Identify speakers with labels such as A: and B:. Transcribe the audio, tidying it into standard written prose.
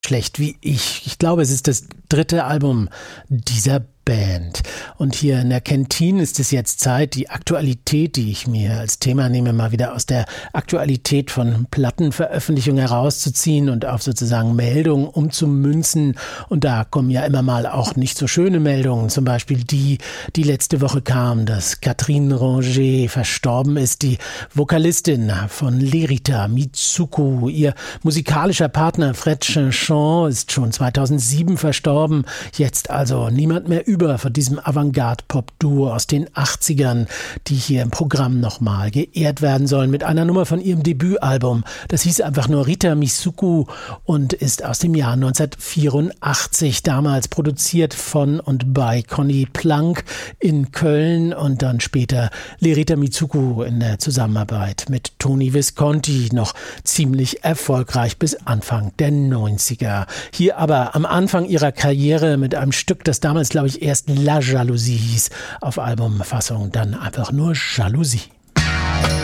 A: schlecht wie ich. Ich glaube, es ist das 3. Album dieser Band. Und hier in der Kentin ist es jetzt Zeit, die Aktualität, die ich mir als Thema nehme, mal wieder aus der Aktualität von Plattenveröffentlichungen herauszuziehen und auf sozusagen Meldungen umzumünzen. Und da kommen ja immer mal auch nicht so schöne Meldungen. Zum Beispiel die letzte Woche kam, dass Catherine Ranger verstorben ist, die Vokalistin von Lerita Mitsuko. Ihr musikalischer Partner Fred Chinchon ist schon 2007 verstorben. Jetzt also niemand mehr über von diesem Avantgarde-Pop-Duo aus den 80ern, die hier im Programm nochmal geehrt werden sollen mit einer Nummer von ihrem Debütalbum. Das hieß einfach nur Rita Mitsuko und ist aus dem Jahr 1984, damals produziert von und bei Conny Plank in Köln und dann später Lerita Mitsuko in der Zusammenarbeit mit Tony Visconti noch ziemlich erfolgreich bis Anfang der 90er. Hier aber am Anfang ihrer Karriere mit einem Stück, das damals, glaube ich, erst La Jalousie hieß, auf Albumfassung dann einfach nur Jalousie.